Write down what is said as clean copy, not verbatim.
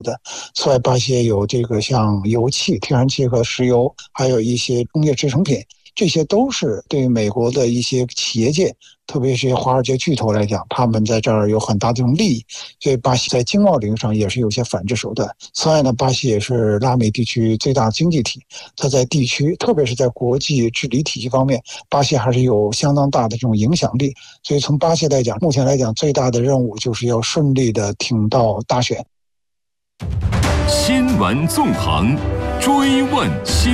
此外，巴西也有这个像油气、天然气和石油，还有一些工业制成品，这些都是对于美国的一些企业界，特别是华尔街巨头来讲，他们在这儿有很大的这种利益，所以巴西在经贸领域上也是有些反制手段。此外呢，巴西也是拉美地区最大经济体，它在地区，特别是在国际治理体系方面，巴西还是有相当大的这种影响力。所以从巴西来讲，目前来讲最大的任务就是要顺利的挺到大选。 新闻纵横，追问新